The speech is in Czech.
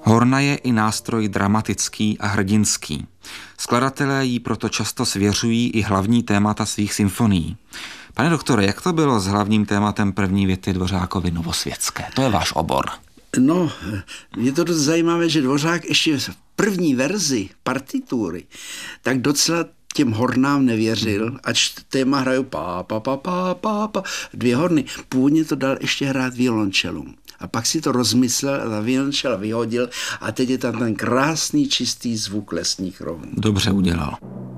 Horna je i nástroj dramatický a hrdinský. Skladatelé jí proto často svěřují i hlavní témata svých symfonií. Pane doktore, jak to bylo s hlavním tématem první věty Dvořákovy Novosvětské? To je váš obor. No, je to dost zajímavé, že Dvořák ještě v první verzi partitury tak docela těm hornám nevěřil, ač téma hrajou pa, dvě horny. Původně to dal ještě hrát violončelům. A pak si to rozmyslel a ta violončela vyhodil a teď je tam ten krásný čistý zvuk lesních rovů. Dobře udělal.